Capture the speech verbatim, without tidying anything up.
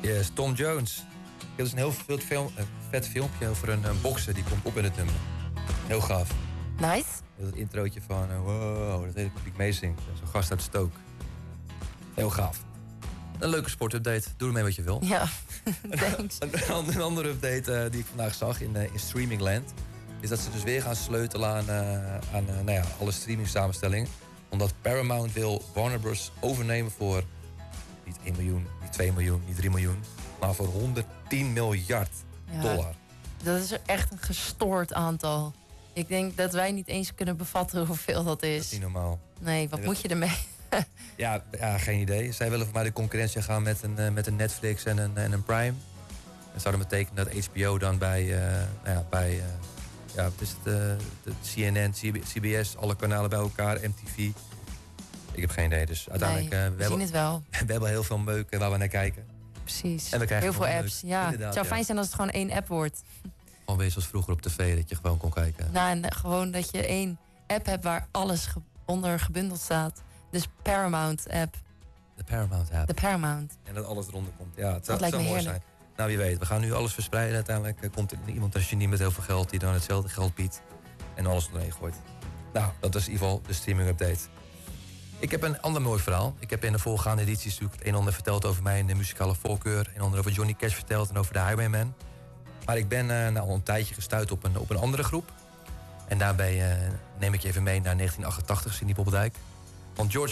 Yes, Tom Jones. Ik heb dus een heel vet, film, een vet filmpje over een, een bokser die komt op in het nummer. Heel gaaf. Nice. Dat introotje van uh, wow, dat hele publiek meezingt. Zo'n gast uit Stoke. Heel gaaf. Een leuke sportupdate. Doe ermee wat je wil. Ja, thanks. een, een andere update uh, die ik vandaag zag in, uh, in Streamingland... is dat ze dus weer gaan sleutelen aan, uh, aan uh, nou ja, alle streaming samenstellingen. Omdat Paramount wil Warner Bros. Overnemen voor... niet één miljoen, niet twee miljoen, niet drie miljoen... maar voor honderdtien miljard dollar. Ja, dat is echt een gestoord aantal. Ik denk dat wij niet eens kunnen bevatten hoeveel dat is. Dat is niet normaal. Nee, wat nee, moet je ermee? ja, ja, geen idee. Zij willen voor mij de concurrentie gaan met een, uh, met een Netflix en een, en een Prime. Dat zou dan betekenen dat H B O dan bij... Uh, nou ja, bij uh, ja, wat is het, uh, de C N N, C B S, alle kanalen bij elkaar, M T V. Ik heb geen idee, dus uiteindelijk... Nee, uh, we, we, zien hebben, het wel. we hebben heel veel meuken waar we naar kijken. Precies. En we krijgen heel veel apps. leuk. Ja. Inderdaad, Het zou ja. fijn zijn als het gewoon één app wordt. Gewoon wees als vroeger op tv, dat je gewoon kon kijken. Nou, en gewoon dat je één app hebt waar alles ge- onder gebundeld staat. Dus Paramount app. De Paramount app. De Paramount. En dat alles eronder komt. Ja, het zou, Dat lijkt zou me mooi heerlijk. zijn. Nou, wie weet. We gaan nu alles verspreiden. Uiteindelijk uh, komt er iemand als genie met heel veel geld... die dan hetzelfde geld biedt en alles erheen gooit. Nou, dat is in ieder geval de streaming update. Ik heb een ander mooi verhaal. Ik heb in de voorgaande edities natuurlijk het een en ander verteld... over mijn uh, muzikale voorkeur. Een ander over Johnny Cash verteld en over de Highwayman. Maar ik ben uh, nou, al een tijdje gestuurd op een, op een andere groep. En daarbij uh, neem ik je even mee naar negentien achtentachtig, Sidney Poppendijk. Want George